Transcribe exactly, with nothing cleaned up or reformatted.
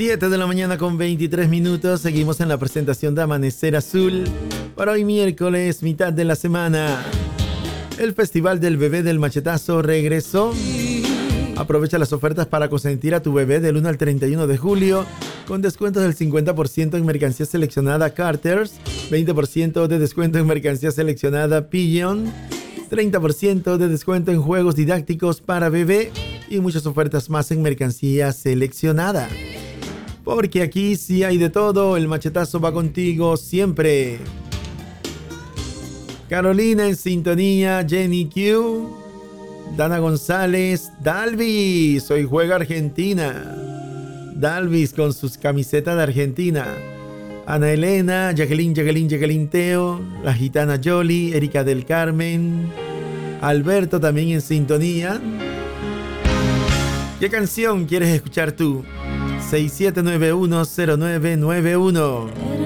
siete de la mañana con veintitrés minutos. Seguimos en la presentación de Amanecer Azul. Para hoy miércoles, mitad de la semana. El Festival del Bebé del Machetazo regresó. Aprovecha las ofertas para consentir a tu bebé del uno al treinta y uno de julio. Con descuentos del cincuenta por ciento en mercancía seleccionada Carter's. veinte por ciento de descuento en mercancía seleccionada Pigeon. treinta por ciento de descuento en juegos didácticos para bebé. Y muchas ofertas más en mercancía seleccionada. Porque aquí sí hay de todo, el machetazo va contigo siempre. Carolina en sintonía, Jenny Q, Dana González, Dalvis, hoy juega Argentina. Dalvis con sus camisetas de Argentina. Ana Elena, Jacqueline, Jacqueline, Jacqueline Teo, la gitana Yoli, Erika del Carmen, Alberto también en sintonía. ¿Qué canción quieres escuchar tú? seis siete nueve uno cero nueve nueve uno